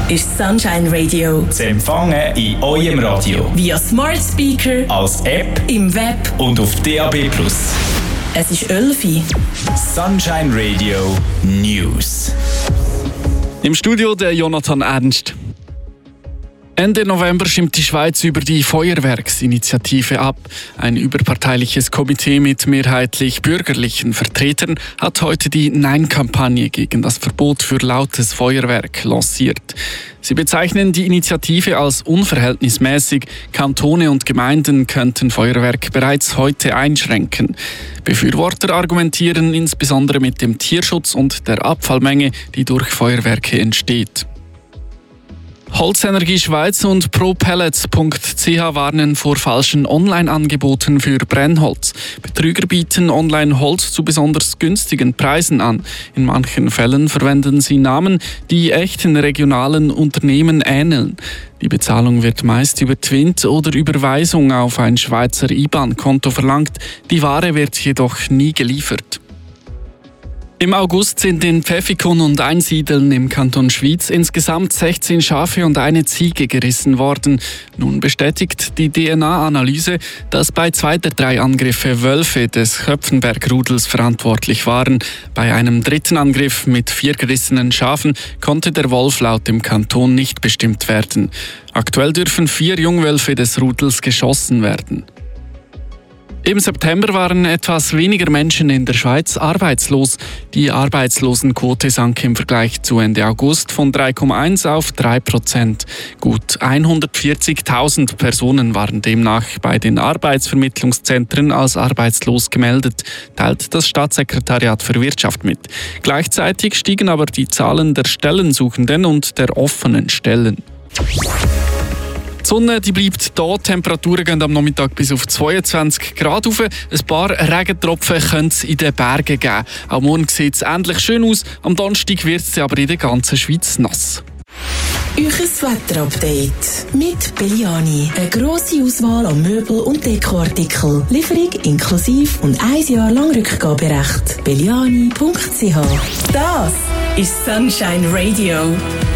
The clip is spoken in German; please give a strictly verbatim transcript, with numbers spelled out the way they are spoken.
ist Sunshine Radio. Zu empfangen in eurem Radio. Via Smart Speaker, als App, im Web und auf D A B plus. Es ist Elfi. Sunshine Radio News. Im Studio der Jonathan Ernst. Ende November stimmt die Schweiz über die Feuerwerksinitiative ab. Ein überparteiliches Komitee mit mehrheitlich bürgerlichen Vertretern hat heute die Nein-Kampagne gegen das Verbot für lautes Feuerwerk lanciert. Sie bezeichnen die Initiative als unverhältnismäßig. Kantone und Gemeinden könnten Feuerwerk bereits heute einschränken. Befürworter argumentieren insbesondere mit dem Tierschutz und der Abfallmenge, die durch Feuerwerke entsteht. Holzenergie Schweiz und ProPellets Punkt c h warnen vor falschen Online-Angeboten für Brennholz. Betrüger bieten online Holz zu besonders günstigen Preisen an. In manchen Fällen verwenden sie Namen, die echten regionalen Unternehmen ähneln. Die Bezahlung wird meist über Twint oder Überweisung auf ein Schweizer I B A N-Konto verlangt. Die Ware wird jedoch nie geliefert. Im August sind in Pfäffikon und Einsiedeln im Kanton Schwyz insgesamt sechzehn Schafe und eine Ziege gerissen worden. Nun bestätigt die D N A-Analyse, dass bei zwei der drei Angriffe Wölfe des Köpfenberg-Rudels verantwortlich waren. Bei einem dritten Angriff mit vier gerissenen Schafen konnte der Wolf laut dem Kanton nicht bestimmt werden. Aktuell dürfen vier Jungwölfe des Rudels geschossen werden. Im September waren etwas weniger Menschen in der Schweiz arbeitslos. Die Arbeitslosenquote sank im Vergleich zu Ende August von drei Komma eins auf drei Prozent. Gut hundertvierzigtausend Personen waren demnach bei den Arbeitsvermittlungszentren als arbeitslos gemeldet, teilt das Staatssekretariat für Wirtschaft mit. Gleichzeitig stiegen aber die Zahlen der Stellensuchenden und der offenen Stellen. Die Sonne die bleibt da, die Temperaturen gehen am Nachmittag bis auf zweiundzwanzig Grad rauf. Ein paar Regentropfen können es in den Bergen geben. Auch morgen sieht es ähnlich schön aus, am Donnerstag wird es aber in der ganzen Schweiz nass. Euches Wetterupdate mit Belliani. Eine grosse Auswahl an Möbel- und Dekoartikeln. Lieferung inklusive und ein Jahr lang Rückgaberecht. Belliani Punkt c h. Das ist Sunshine Radio.